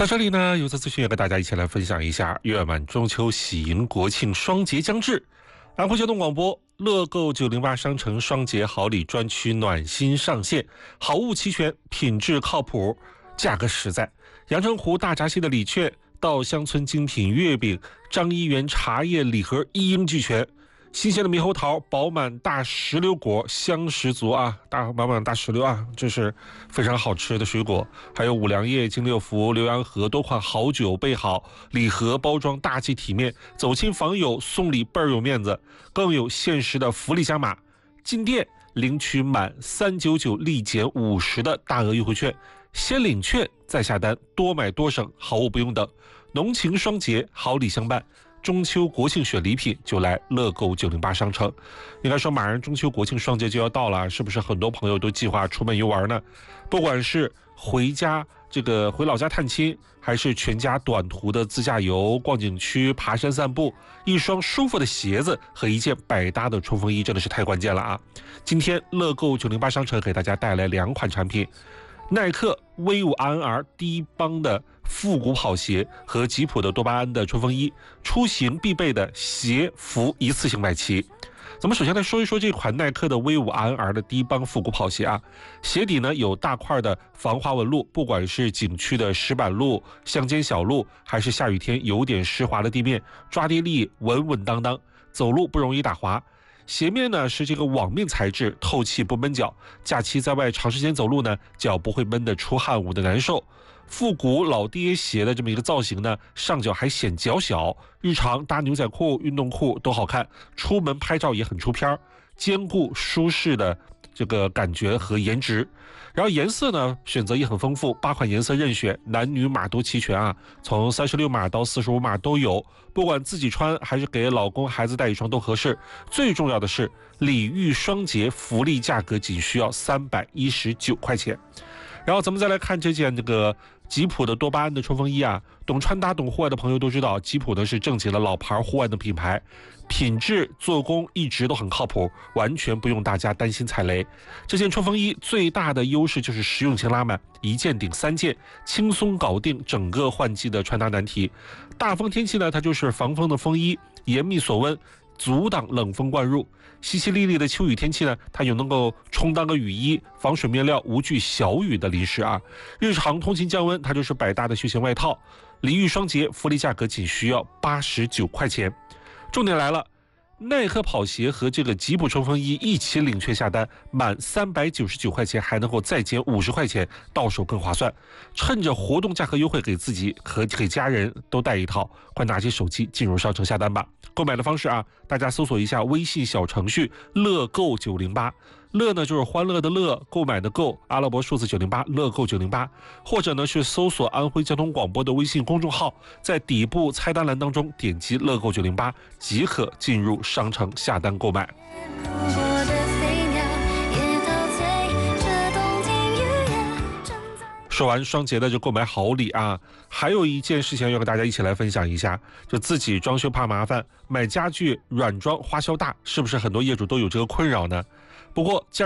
在这里呢，有则资讯要跟大家一起来分享一下，月满中秋喜迎国庆双节将至，安徽交通广播乐购908商城双节好礼专区暖心上线，好物齐全，品质靠谱，价格实在。阳澄湖大闸蟹的礼券，稻香村精品月饼，张一元茶叶礼盒一应俱全。新鲜的猕猴桃，饱满大石榴果，香十足啊！饱满大石榴啊，这是非常好吃的水果。还有五粮液、金六福、浏阳河多款好酒备好，礼盒包装大气体面，走亲访友送礼倍儿有面子。更有限时的福利加码，进店领取满399立减50的大额优惠券，先领券再下单，多买多省，好物不用等。浓情双节，好礼相伴。中秋国庆选礼品就来乐购908商城。应该说马上中秋国庆双节就要到了，是不是很多朋友都计划出门游玩呢？不管是回老家探亲，还是全家短途的自驾游、逛景区、爬山散步，一双舒服的鞋子和一件百搭的冲锋衣真的是太关键了啊！今天乐购908商城给大家带来2款产品，耐克威武 RNR 低帮的复古跑鞋和吉普的多巴胺的冲锋衣，出行必备的鞋服一次性买齐。咱们首先来说一说这款耐克的威武 RNR 的低帮复古跑鞋啊，鞋底呢有大块的防滑纹路，不管是景区的石板路、乡间小路，还是下雨天有点湿滑的地面，抓地力稳稳当当，走路不容易打滑。鞋面呢是这个网面材质，透气不闷脚，假期在外长时间走路呢，脚不会闷得出汗捂得难受。复古老爹鞋的这么一个造型呢，上脚还显脚小，日常搭牛仔裤、运动裤都好看，出门拍照也很出片，兼顾舒适的这个感觉和颜值。然后颜色呢选择也很丰富，8款颜色任选，男女码都齐全啊，从36码到45码都有，不管自己穿还是给老公孩子带一双都合适。最重要的是礼遇双节福利价格仅需要319块钱。然后咱们再来看这件吉普的多巴胺的冲锋衣啊，懂穿搭懂户外的朋友都知道，吉普呢是正经的老牌户外的品牌，品质做工一直都很靠谱，完全不用大家担心踩雷。这件冲锋衣最大的优势就是实用性拉满，一件顶3件，轻松搞定整个换季的穿搭难题。大风天气呢，它就是防风的风衣，严密锁温，阻挡冷风灌入。淅淅沥沥的秋雨天气呢，它又能够充当个雨衣，防水面料，无惧小雨的淋湿啊。日常通勤降温，它就是百搭的休闲外套。礼遇双节，福利价格仅需要89块钱。重点来了，耐克跑鞋和这个吉普冲锋衣一起领券下单，满399块钱还能够再减50块钱，到手更划算。趁着活动价格优惠，给自己和给家人都带一套，快拿起手机进入商城下单吧。购买的方式啊，大家搜索一下微信小程序乐购908，乐呢就是欢乐的乐，购买的购，阿拉伯数字908，乐购908，或者呢是搜索安徽交通广播的微信公众号，在底部菜单栏当中点击乐购908，即可进入商城下单购买。说完双节的就购买好礼啊，还有一件事情要跟大家一起来分享一下，就自己装修怕麻烦，买家具软装花销大，是不是很多业主都有这个困扰呢？不过